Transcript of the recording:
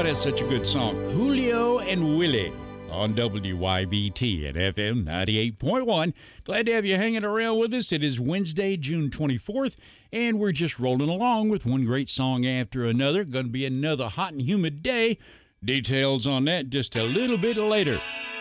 Oh, that's such a good song. Julio and Willie on WYBT at FM 98.1. Glad to have you hanging around with us. It is Wednesday, June 24th, and we're just rolling along with one great song after another. Going to be another hot and humid day. Details on that just a little bit later.